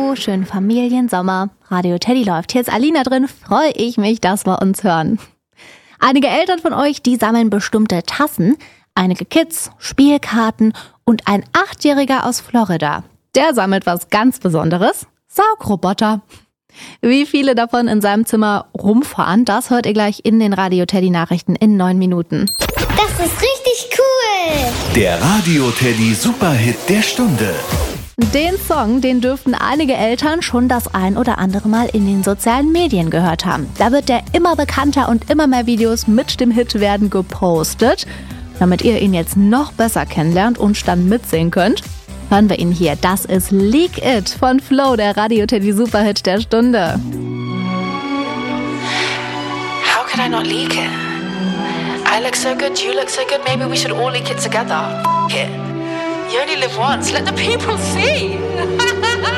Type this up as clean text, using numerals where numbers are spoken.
Hallo, schönen Familiensommer. Radio Teddy läuft. Hier ist Alina drin. Freue ich mich, dass wir uns hören. Einige Eltern von euch, die sammeln bestimmte Tassen. Einige Kids, Spielkarten und ein 8-Jähriger aus Florida. Der sammelt was ganz Besonderes. Saugroboter. Wie viele davon in seinem Zimmer rumfahren, das hört ihr gleich in den Radio Teddy Nachrichten in 9 Minuten. Das ist richtig cool! Der Radio Teddy Superhit der Stunde. Den Song, den dürften einige Eltern schon das ein oder andere Mal in den sozialen Medien gehört haben. Da wird der immer bekannter und immer mehr Videos mit dem Hit werden gepostet. Damit ihr ihn jetzt noch besser kennenlernt und dann mitsingen könnt, hören wir ihn hier. Das ist Leak It von Flo, der Radio Teddy Superhit der Stunde. How could I not leak it? I look so good, you look so good, maybe we should all leak it together. F*** it. You only live once, let the people see.